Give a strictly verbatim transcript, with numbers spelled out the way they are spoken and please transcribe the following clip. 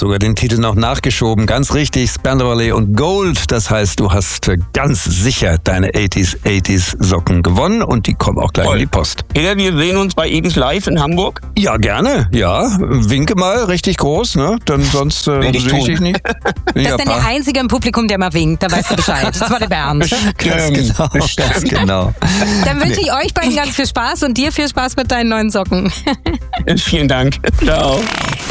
sogar den Titel noch nachgeschoben. Ganz richtig, Spenderley und Gold. Das heißt, du hast ganz sicher deine achtziger achtziger Socken gewonnen und die kommen auch gleich Toll. in die Post. Peter, wir sehen uns bei Edens Live in Hamburg. Ja, gerne. Ja, winke mal richtig groß, ne? Dann sonst äh, Werd ich sehe ich tun. dich nicht. Das Ja, ist dann der pa- Einzige im Publikum, der mal winkt. Da weißt du Bescheid. Das war der Bernd. Ganz genau, ganz genau. Dann wünsche ich euch beiden ganz viel Spaß und dir viel Spaß mit deinen neuen Socken. Vielen Dank. Ciao.